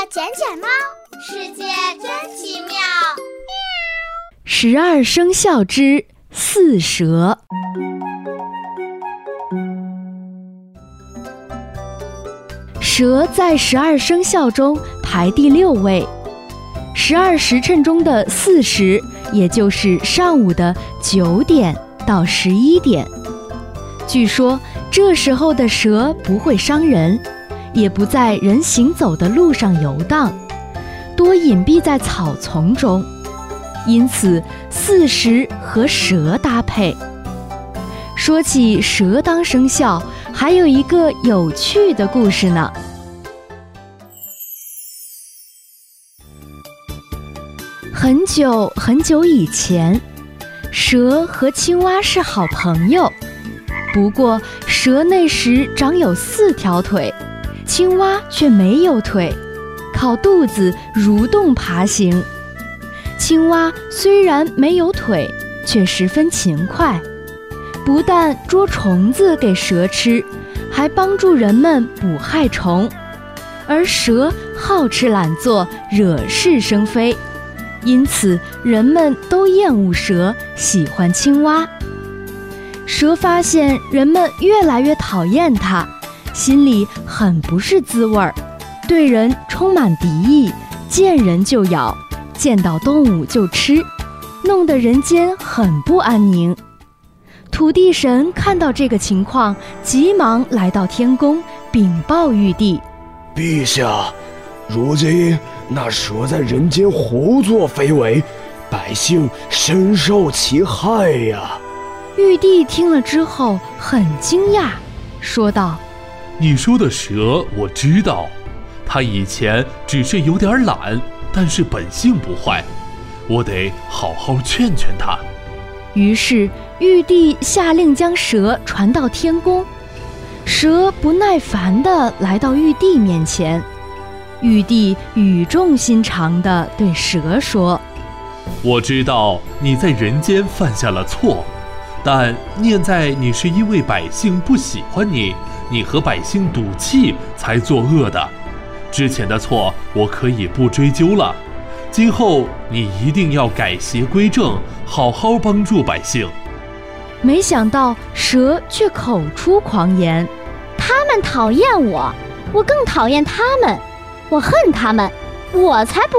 捡捡猫，世界真奇妙。 12生肖之四蛇。蛇在12生肖中排第6位，12时辰中的4时，也就是上午的9点到11点。据说这时候的蛇不会伤人，也不在人行走的路上游荡，多隐蔽在草丛中，因此4时和蛇搭配。说起蛇当生肖，还有一个有趣的故事呢。很久很久以前，蛇和青蛙是好朋友，不过蛇那时长有4条腿，青蛙却没有腿，靠肚子蠕动爬行。青蛙虽然没有腿，却十分勤快，不但捉虫子给蛇吃，还帮助人们捕害虫。而蛇好吃懒做，惹是生非，因此人们都厌恶蛇，喜欢青蛙。蛇发现人们越来越讨厌它，心里很不是滋味儿，对人充满敌意，见人就咬，见到动物就吃，弄得人间很不安宁。土地神看到这个情况，急忙来到天宫禀报玉帝： 陛下，如今那蛇在人间胡作非为，百姓深受其害呀。 玉帝听了之后很惊讶，说道： 你说的蛇我知道，它以前只是有点懒，但是本性不坏，我得好好劝劝它。 于是玉帝下令将蛇传到天宫。蛇不耐烦地来到玉帝面前，玉帝语重心长地对蛇说： 我知道你在人间犯下了错，但念在你是因为百姓不喜欢你，你和百姓赌气才作恶的，之前的错我可以不追究了，今后你一定要改邪归正，好好帮助百姓。 没想到蛇却口出狂言： 他们讨厌我，我更讨厌他们，我恨他们，我才不